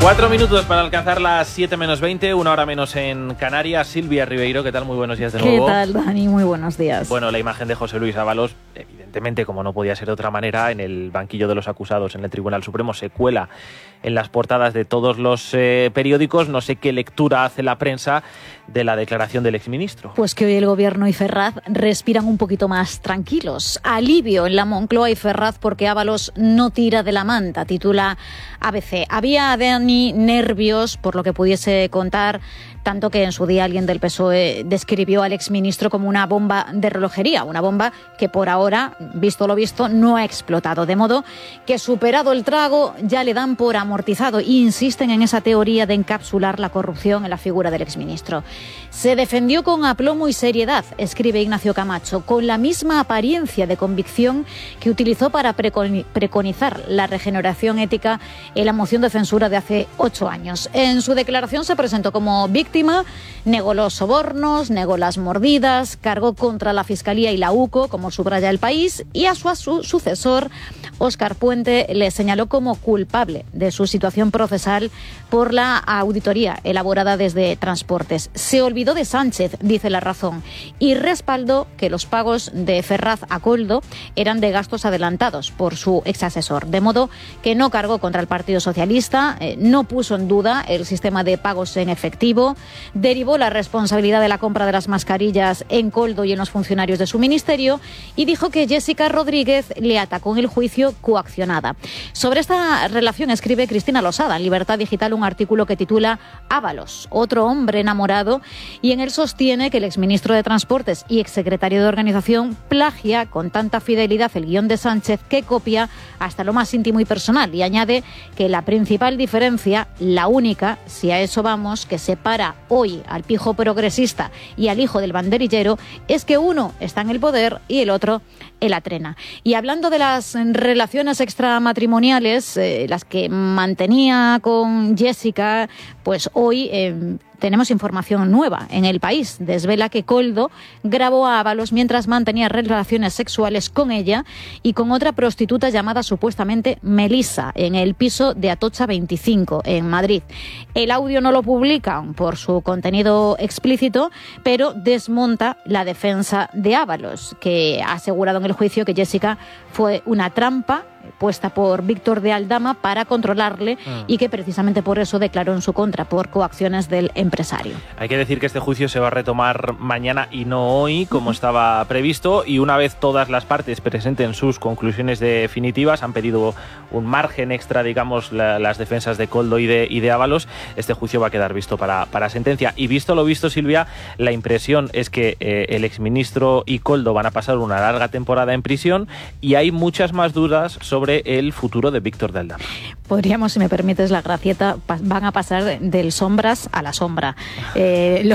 4 minutos para alcanzar las 7 menos 20, una hora menos en Canarias. Silvia Ribeiro, ¿qué tal? Muy buenos días de nuevo. ¿Qué tal, Dani? Muy buenos días. Bueno, la imagen de José Luis Ábalos, evidentemente, como no podía ser de otra manera, en el banquillo de los acusados en el Tribunal Supremo se cuela en las portadas de todos los periódicos. No sé qué lectura hace la prensa de la declaración del exministro. Pues que hoy el Gobierno y Ferraz respiran un poquito más tranquilos. Alivio en la Moncloa y Ferraz porque Ábalos no tira de la manta, titula ABC. Había, Dani, nervios por lo que pudiese contar, tanto que en su día alguien del PSOE describió al exministro como una bomba de relojería, una bomba que por ahora, visto lo visto, no ha explotado. De modo que, superado el trago, ya le dan por amortizado e insisten en esa teoría de encapsular la corrupción en la figura del exministro. Se defendió con aplomo y seriedad, escribe Ignacio Camacho, con la misma apariencia de convicción que utilizó para preconizar la regeneración ética en la moción de censura de hace 8 años. En su declaración se presentó como víctima, negó los sobornos, negó las mordidas, cargó contra la Fiscalía y la UCO, como subraya El País, y a su sucesor, Óscar Puente, le señaló como culpable de su situación procesal por la auditoría elaborada desde Transportes. Se olvidó de Sánchez, dice La Razón, y respaldó que los pagos de Ferraz a Koldo eran de gastos adelantados por su exasesor. De modo que no cargó contra el Partido Socialista, no puso en duda el sistema de pagos en efectivo, derivó la responsabilidad de la compra de las mascarillas en Koldo y en los funcionarios de su ministerio y dijo que Jessica Rodríguez le atacó en el juicio coaccionada. Sobre esta relación escribe Cristina Losada en Libertad Digital un artículo que titula Ábalos, otro hombre enamorado, y en él sostiene que el exministro de Transportes y exsecretario de Organización plagia con tanta fidelidad el guión de Sánchez que copia hasta lo más íntimo y personal, y añade que la principal diferencia, la única, si a eso vamos, que separa hoy al pijo progresista y al hijo del banderillero, es que uno está en el poder y el otro en la trena. Y hablando de las relaciones extramatrimoniales, las que mantenía con Jessica, pues hoy tenemos información nueva en El País. Desvela que Koldo grabó a Ábalos mientras mantenía relaciones sexuales con ella y con otra prostituta llamada supuestamente Melissa en el piso de Atocha 25 en Madrid. El audio no lo publican por su contenido explícito, pero desmonta la defensa de Ábalos, que ha asegurado en el juicio que Jessica fue una trampa puesta por Víctor de Aldama para controlarle y que precisamente por eso declaró en su contra, por coacciones del empresario. Hay que decir que este juicio se va a retomar mañana y no hoy, como estaba previsto, y una vez todas las partes presenten sus conclusiones definitivas, han pedido un margen extra, digamos, las defensas de Koldo y de Ábalos. Este juicio va a quedar visto para sentencia. Y visto lo visto, Silvia, la impresión es que el exministro y Koldo van a pasar una larga temporada en prisión y hay muchas más dudas sobre el futuro de Víctor de Aldama. Podríamos, si me permites la gracieta, van a pasar del sombras a la sombra. El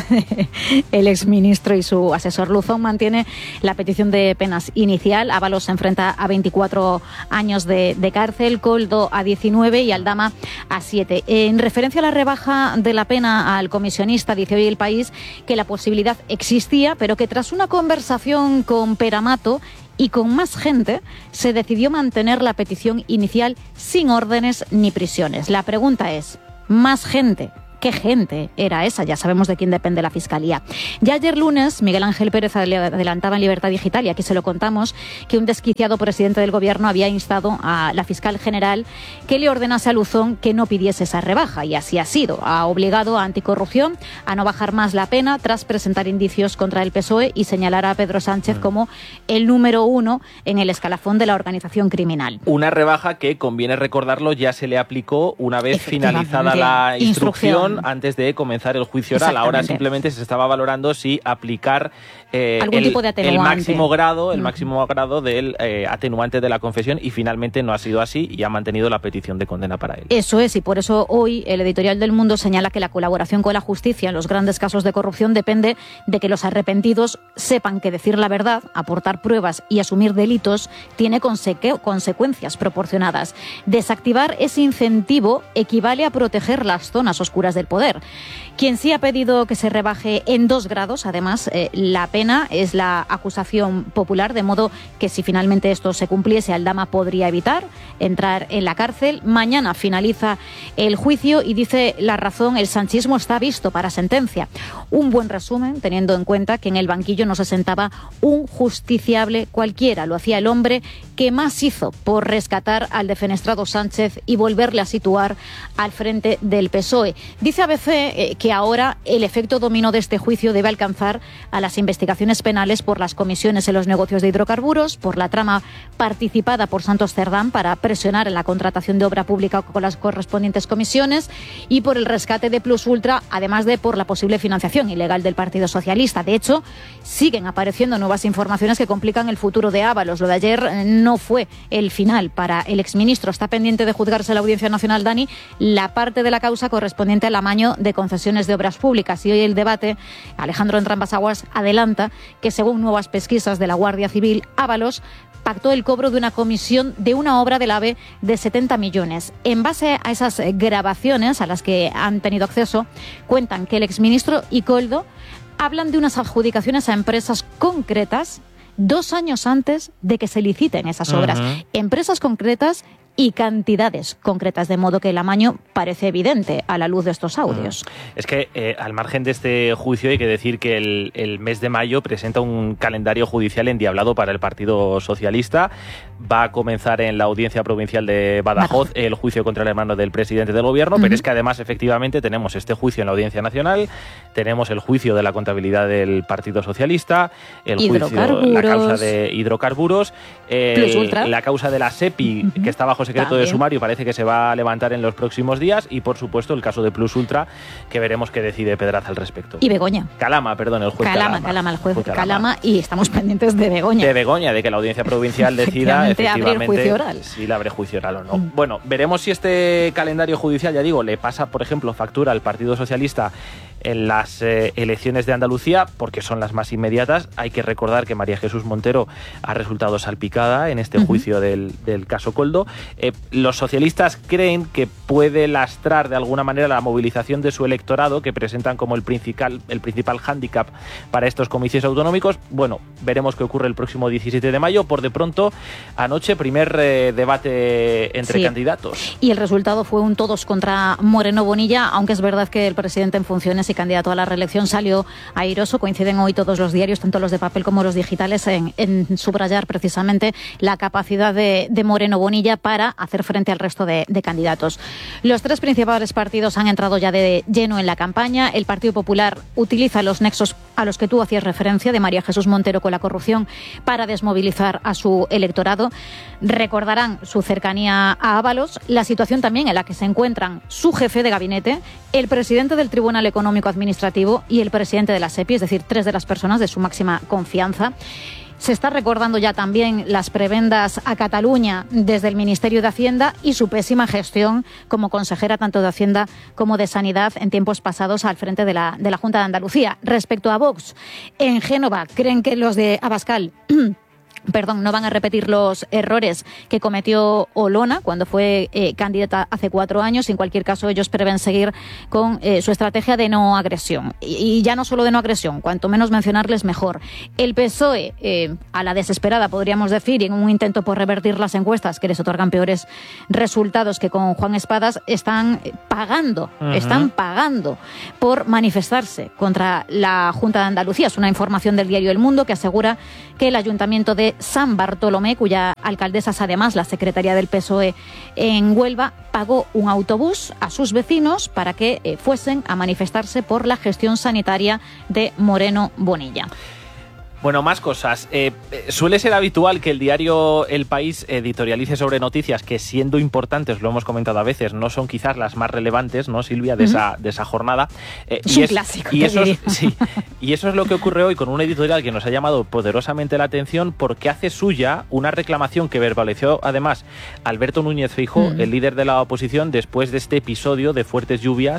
exministro y su asesor Luzón mantiene la petición de penas inicial. Ábalos se enfrenta a 24 años de cárcel, Koldo a 19 y Aldama a 7. En referencia a la rebaja de la pena al comisionista, dice hoy El País que la posibilidad existía, pero que tras una conversación con Peramato y con más gente, se decidió mantener la petición inicial sin órdenes ni prisiones. La pregunta es, ¿más gente? ¿Qué gente era esa? Ya sabemos de quién depende la Fiscalía. Ya ayer lunes, Miguel Ángel Pérez adelantaba en Libertad Digital, y aquí se lo contamos, que un desquiciado presidente del Gobierno había instado a la fiscal general que le ordenase a Luzón que no pidiese esa rebaja, y así ha sido. Ha obligado a Anticorrupción a no bajar más la pena tras presentar indicios contra el PSOE y señalar a Pedro Sánchez como el número 1 en el escalafón de la organización criminal. Una rebaja que, conviene recordarlo, ya se le aplicó una vez finalizada la instrucción antes de comenzar el juicio oral. Ahora simplemente se estaba valorando si aplicar algún tipo de atenuante. el máximo grado del atenuante de la confesión, y finalmente no ha sido así y ha mantenido la petición de condena para él. Eso es, y por eso hoy el editorial del Mundo señala que la colaboración con la justicia en los grandes casos de corrupción depende de que los arrepentidos sepan que decir la verdad, aportar pruebas y asumir delitos tiene consecuencias proporcionadas. Desactivar ese incentivo equivale a proteger las zonas oscuras del poder. Quien sí ha pedido que se rebaje en 2 grados, además, la pena es la acusación popular, de modo que si finalmente esto se cumpliese, Aldama podría evitar entrar en la cárcel. Mañana finaliza el juicio y dice La Razón, el sanchismo está visto para sentencia. Un buen resumen, teniendo en cuenta que en el banquillo no se sentaba un justiciable cualquiera. Lo hacía el hombre que más hizo por rescatar al defenestrado Sánchez y volverle a situar al frente del PSOE. Dice ABC que ahora el efecto dominó de este juicio debe alcanzar a las investigaciones penales por las comisiones en los negocios de hidrocarburos, por la trama participada por Santos Cerdán para presionar en la contratación de obra pública con las correspondientes comisiones y por el rescate de Plus Ultra, además de por la posible financiación ilegal del Partido Socialista. De hecho, siguen apareciendo nuevas informaciones que complican el futuro de Ábalos. Lo de ayer no fue el final para el exministro. Está pendiente de juzgarse en la Audiencia Nacional, Dani, la parte de la causa correspondiente al amaño de concesiones de obras públicas. Y hoy el debate, Alejandro Entrambas-Aguas adelanta que, según nuevas pesquisas de la Guardia Civil, Ábalos pactó el cobro de una comisión de una obra del AVE de 70 millones. En base a esas grabaciones a las que han tenido acceso, cuentan que el exministro y Koldo hablan de unas adjudicaciones a empresas concretas 2 años antes de que se liciten esas obras. Empresas concretas y cantidades concretas, de modo que el amaño parece evidente a la luz de estos audios. Es que al margen de este juicio hay que decir que el mes de mayo presenta un calendario judicial endiablado para el Partido Socialista. Va a comenzar en la Audiencia Provincial de Badajoz el juicio contra el hermano del presidente del Gobierno, pero es que además efectivamente tenemos este juicio en la Audiencia Nacional, tenemos el juicio de la contabilidad del Partido Socialista, el juicio, la causa de hidrocarburos, la causa de la SEPI, que está bajo secreto de sumario, parece que se va a levantar en los próximos días, y por supuesto el caso de Plus Ultra, que veremos qué decide Pedraza al respecto. Y Begoña. Calama, perdón, el juez Calama, el juez Calama, y estamos pendientes de Begoña. De Begoña, de que la Audiencia Provincial decida efectivamente abre el juicio oral. Si le abre juicio oral o no. Bueno, veremos si este calendario judicial, ya digo, le pasa, por ejemplo, factura al Partido Socialista en las elecciones de Andalucía, porque son las más inmediatas. Hay que recordar que María Jesús Montero ha resultado salpicada en este juicio del caso Koldo. Los socialistas creen que puede lastrar de alguna manera la movilización de su electorado, que presentan como el principal hándicap para estos comicios autonómicos. Bueno, veremos qué ocurre el próximo 17 de mayo. Por de pronto, anoche, primer debate entre candidatos. Y el resultado fue un todos contra Moreno Bonilla, aunque es verdad que el presidente en funciones y candidato a la reelección salió airoso. Coinciden hoy todos los diarios, tanto los de papel como los digitales, en subrayar precisamente la capacidad de Moreno Bonilla para hacer frente al resto de candidatos. Los 3 principales partidos han entrado ya de lleno en la campaña. El Partido Popular utiliza los nexos a los que tú hacías referencia de María Jesús Montero con la corrupción para desmovilizar a su electorado. Recordarán su cercanía a Ábalos, la situación también en la que se encuentran su jefe de gabinete, el presidente del Tribunal Económico Administrativo y el presidente de la SEPI, es decir, 3 de las personas de su máxima confianza. Se está recordando ya también las prebendas a Cataluña desde el Ministerio de Hacienda y su pésima gestión como consejera tanto de Hacienda como de Sanidad en tiempos pasados al frente de la Junta de Andalucía. Respecto a Vox, en Génova creen que los de Abascal no van a repetir los errores que cometió Olona cuando fue candidata hace 4 años. En cualquier caso, ellos prevén seguir con su estrategia de no agresión. Y ya no solo de no agresión, cuanto menos mencionarles mejor. El PSOE, a la desesperada podríamos decir, y en un intento por revertir las encuestas que les otorgan peores resultados que con Juan Espadas, están pagando por manifestarse contra la Junta de Andalucía. Es una información del diario El Mundo que asegura que el Ayuntamiento de San Bartolomé, cuya alcaldesa es además la secretaria del PSOE en Huelva, pagó un autobús a sus vecinos para que fuesen a manifestarse por la gestión sanitaria de Moreno Bonilla. Bueno, más cosas. Suele ser habitual que el diario El País editorialice sobre noticias que, siendo importantes, lo hemos comentado a veces, no son quizás las más relevantes, ¿no, Silvia, de esa jornada? Es un clásico. Y eso es lo que ocurre hoy con un editorial que nos ha llamado poderosamente la atención, porque hace suya una reclamación que verbalizó además Alberto Núñez Feijóo, el líder de la oposición, después de este episodio de fuertes lluvias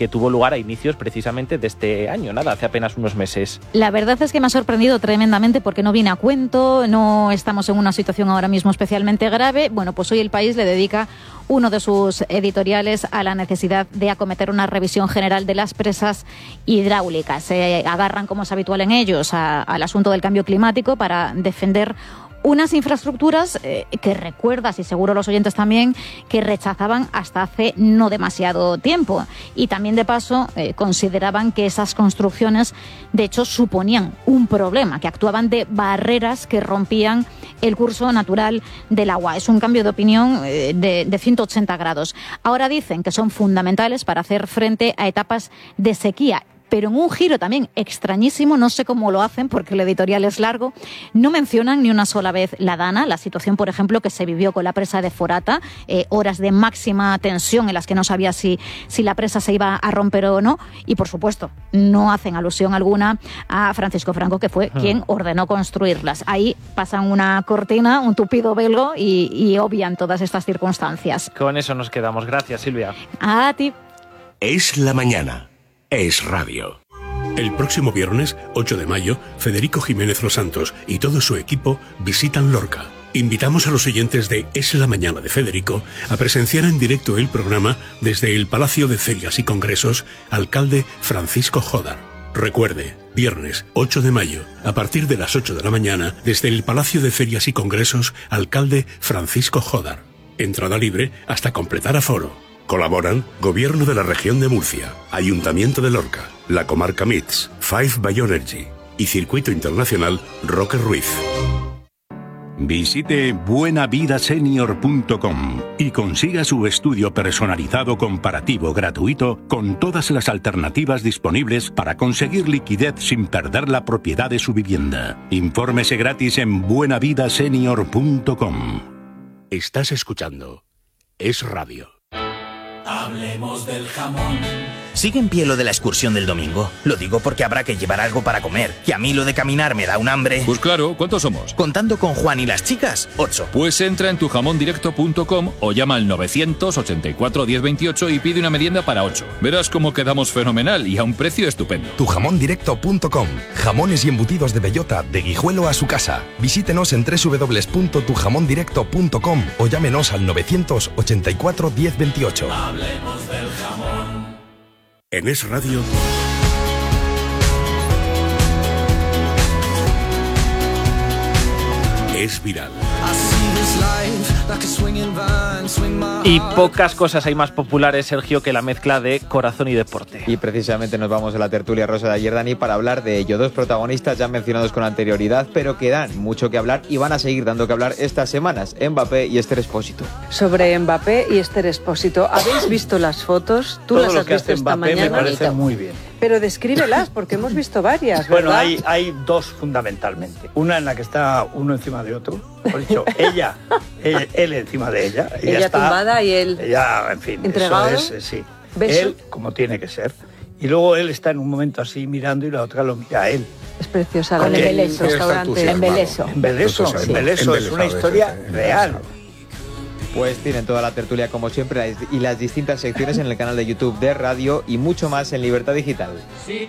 que tuvo lugar a inicios precisamente de este año, hace apenas unos meses. La verdad es que me ha sorprendido tremendamente porque no viene a cuento, no estamos en una situación ahora mismo especialmente grave. Bueno, pues hoy El País le dedica uno de sus editoriales a la necesidad de acometer una revisión general de las presas hidráulicas. Se agarran, como es habitual en ellos, al asunto del cambio climático para defender unas infraestructuras que recuerdas, y seguro los oyentes también, que rechazaban hasta hace no demasiado tiempo. Y también, de paso, consideraban que esas construcciones, de hecho, suponían un problema, que actuaban de barreras que rompían el curso natural del agua. Es un cambio de opinión de 180 grados. Ahora dicen que son fundamentales para hacer frente a etapas de sequía, pero en un giro también extrañísimo, no sé cómo lo hacen porque el editorial es largo, no mencionan ni una sola vez la Dana, la situación, por ejemplo, que se vivió con la presa de Forata, horas de máxima tensión en las que no sabía si la presa se iba a romper o no, y por supuesto, no hacen alusión alguna a Francisco Franco, que fue quien ordenó construirlas. Ahí pasan una cortina, un tupido velo y obvian todas estas circunstancias. Con eso nos quedamos. Gracias, Silvia. A ti. Es la mañana. Es radio. El próximo viernes, 8 de mayo, Federico Jiménez Los Santos y todo su equipo visitan Lorca. Invitamos a los oyentes de Es la Mañana de Federico a presenciar en directo el programa desde el Palacio de Ferias y Congresos, alcalde Francisco Jodar. Recuerde, viernes 8 de mayo, a partir de las 8 de la mañana, desde el Palacio de Ferias y Congresos, alcalde Francisco Jodar. Entrada libre hasta completar aforo. Colaboran Gobierno de la Región de Murcia, Ayuntamiento de Lorca, la Comarca MITS, Five Bioenergy y Circuito Internacional Roque Ruiz. Visite buenavidasenior.com y consiga su estudio personalizado comparativo gratuito con todas las alternativas disponibles para conseguir liquidez sin perder la propiedad de su vivienda. Infórmese gratis en buenavidasenior.com. Estás escuchando Es Radio. Hablemos del jamón. ¿Sigue en pie lo de la excursión del domingo? Lo digo porque habrá que llevar algo para comer. Y a mí lo de caminar me da un hambre. Pues claro, ¿cuántos somos? Contando con Juan y las chicas, 8. Pues entra en tujamondirecto.com o llama al 984 1028 y pide una merienda para 8. Verás cómo quedamos fenomenal y a un precio estupendo. Tujamondirecto.com. Jamones y embutidos de bellota, de Guijuelo a su casa. Visítenos en www.tujamondirecto.com o llámenos al 984 1028. Hablemos del jamón. En Es Radio, Es Viral. Y pocas cosas hay más populares, Sergio, que la mezcla de corazón y deporte. Y precisamente nos vamos a la tertulia rosa de ayer, Dani, para hablar de ello. Dos protagonistas ya mencionados con anterioridad, pero que dan mucho que hablar y van a seguir dando que hablar estas semanas. Mbappé y Esther Expósito. Sobre Mbappé y Esther Expósito, ¿habéis visto las fotos? ¿Tú Todo las has visto esta Mbappé mañana? Me parece muy bien. Pero descríbelas, porque hemos visto varias, ¿verdad? Bueno, hay dos fundamentalmente. Una en la que está uno encima de otro. Por dicho, él encima de ella. Ella está tumbada y él ella, en fin, entregado. Eso es, sí. ¿Beso? Él, como tiene que ser. Y luego él está en un momento así mirando y la otra lo mira a él. Es preciosa la Porque del restaurante. En Beleso es una historia real. Pues tienen toda la tertulia como siempre y las distintas secciones en el canal de YouTube de Radio y mucho más en Libertad Digital. Si